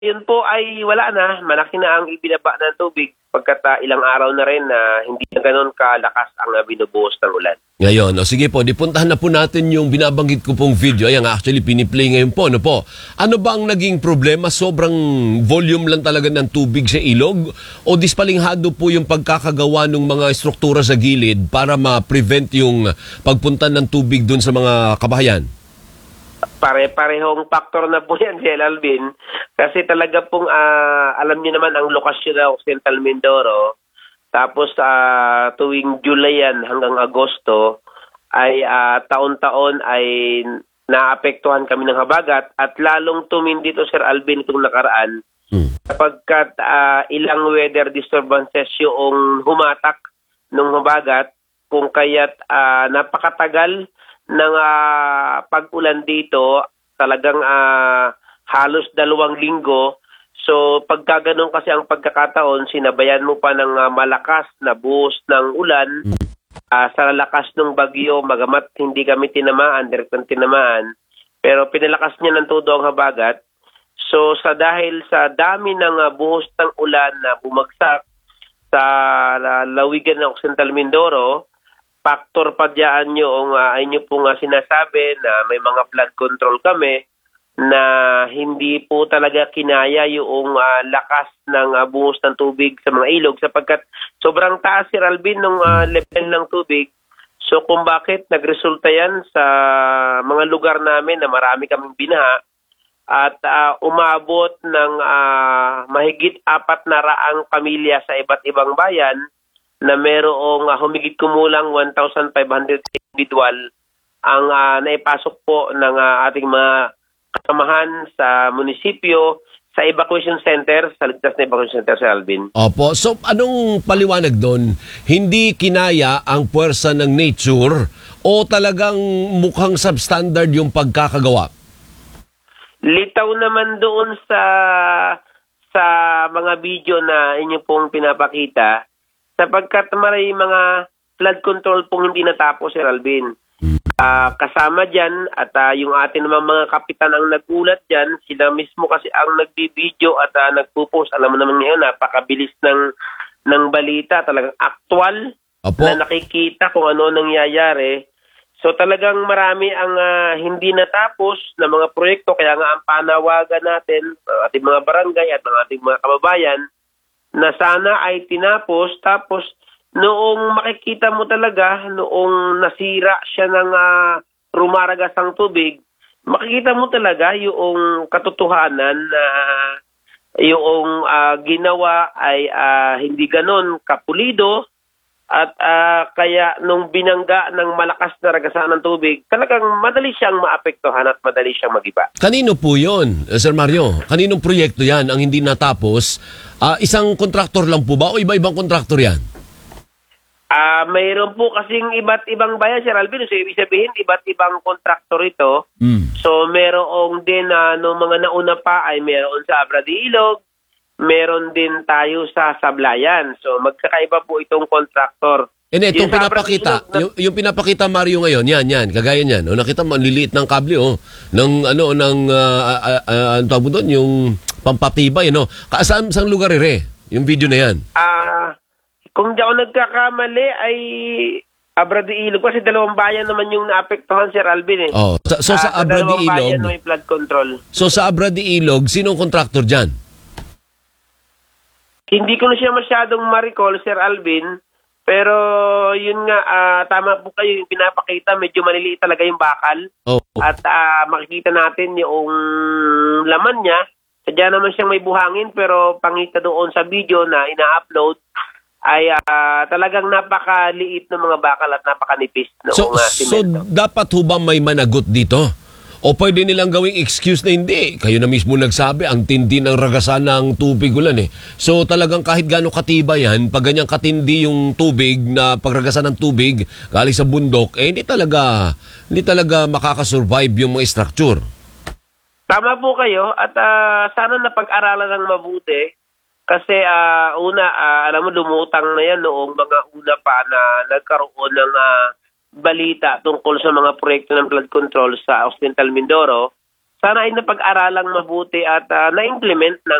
Yun po ay wala na, malaki na ang ibinaba ng tubig pagkat ilang araw na rin na hindi na gano'n kalakas ang binubuhos ng ulan. Ngayon, o sige po, dipuntahan na po natin yung binabanggit ko pong video. Ayan, actually, piniplay ngayon po. Ano po? Ano ba ang naging problema? Sobrang volume lang talaga ng tubig sa ilog? O dispalinghado po yung pagkakagawa ng mga struktura sa gilid para ma-prevent yung pagpunta ng tubig dun sa mga kabahayan? Pare-parehong factor na po yan, Sir Alvin. Kasi talaga pong, alam niyo naman, ang lokasyon ng Occidental Mindoro, tapos tuwing July yan hanggang Agosto, ay taon-taon ay naapektuhan kami ng habagat at lalong tumindi dito, Sir Alvin, itong nakaraan, sapagkat ilang weather disturbances yung humatak ng habagat, kung kaya't napakatagal ng pag-ulan dito, talagang halos 2 linggo. So pagka ganun kasi ang pagkakataon, sinabayan mo pa ng malakas na buhos ng ulan sa lakas ng bagyo, magamat hindi kami tinamaan, direktang tinamaan, pero pinalakas niya ng todo ang habagat. So dahil sa dami ng buhos ng ulan na bumagsak sa lawigan ng Occidental Mindoro, factor pa diyan yung inyo pong sinasabi na may mga flood control kami na hindi po talaga kinaya yung lakas ng buhos ng tubig sa mga ilog sapagkat sobrang taas, Sir Alvin, ng level ng tubig. So kung bakit nagresulta yan sa mga lugar namin na marami kaming binaha at umabot ng mahigit 400 pamilya sa iba't ibang bayan na merong humigit kumulang 1,500 individual ang naipasok po ng ating mga kasamahan sa munisipyo sa evacuation center, sa ligtas na evacuation center, Sir Alvin. Opo. So, anong paliwanag doon? Hindi kinaya ang puwersa ng nature o talagang mukhang substandard yung pagkakagawa? Litaw naman doon sa mga video na inyo pong pinapakita, sapagkat may mga flood control pong hindi natapos, Sir Alvin. Kasama dyan at yung atin naman mga kapitan ang nagulat dyan, sila mismo kasi ang nagbibideo at nagpo-post. Alam mo naman ngayon, napakabilis ng balita, talagang actual na nakikita kung ano nangyayari. So talagang marami ang hindi natapos na mga proyekto, kaya nga ang panawagan natin, ating mga barangay at ating mga kababayan, na sana ay tinapos, tapos noong makikita mo talaga, noong nasira siya ng rumaragas ang tubig, makikita mo talaga yung katotohanan na yung ginawa ay hindi ganon kapulido at kaya nung binangga ng malakas na ragasan ng tubig, talagang madali siyang maapektuhan at madali siyang magiba. Kanino po yun, Sir Mario? Kaninong proyekto yan ang hindi natapos? Isang kontraktor lang po ba o iba-ibang kontraktor yan? Mayroon po kasing iba't ibang bayan, Sir Alvin. So, ibig sabihin, iba't ibang kontraktor ito. So, mayroong din, nung mga nauna pa ay mayroon sa Abra de Ilog, meron din tayo sa Sablayan. So, magkakaiba po itong kontraktor. Itong pinapakita, yung pinapakita, Mario, ngayon, yan, kagaya niyan. O, nakita mo, ang liliit ng kable, ang tawag mo doon, yung pampatibay, Saan lugar yung video na yan? Kung di ako nagkakamali ay Abra de Ilog, kasi 2 bayan naman yung naapektuhan, Sir Alvin. So sa Abra de 2 bayan Ilog, may flood control. So sa Abra de Ilog, sinong kontraktor dyan? Hindi ko na siya masyadong ma-recall, Sir Alvin, pero yun nga, tama po kayo, yung pinapakita, medyo maliliit talaga yung bakal. At makikita natin yung laman niya. Sadya naman siyang may buhangin, pero pangita doon sa video na ina-upload ay talagang napakaliit ng mga bakal at napakanipis ng So simento. dapat ho ba may managot dito? O pwede nilang gawing excuse na hindi? Kayo na mismo nagsabi, ang tindi ng ragasan ng tubig ulan So talagang kahit gaano katiba yan, pag ganyang katindi yung tubig, na pagragasan ng tubig galing sa bundok, hindi talaga makakasurvive yung mga structure. Tama po kayo at sana napag-aralan ng mabuti. Kasi alam mo, lumutang na yan noong mga una pa na nagkaroon ng balita tungkol sa mga proyekto ng flood control sa Occidental Mindoro. sana ay napag-aralang mabuti at na-implement ng